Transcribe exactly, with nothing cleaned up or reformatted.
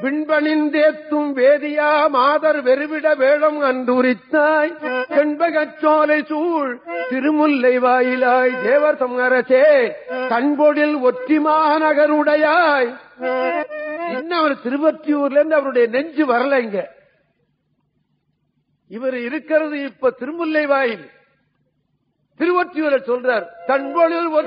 விண்பணிந்தேத்தும் வேதியா மாதர் வெறுவிட வேடம் அன்றுரித்தாய் செண்பகச்சோலை சூழ் திருமுல்லை வாயிலாய் தேவர் சமரசே கண்பொழில் ஒற்றிமா நகருடையாய். இன்னும் அவர் திருவொற்றியூர்ல இருந்து அவருடைய நெஞ்சு வரல. இங்க இவர் இருக்கிறது இப்ப திருமுல்லை வாயில் திருவொற்றியூரை சொல்றார். கண்பொழில்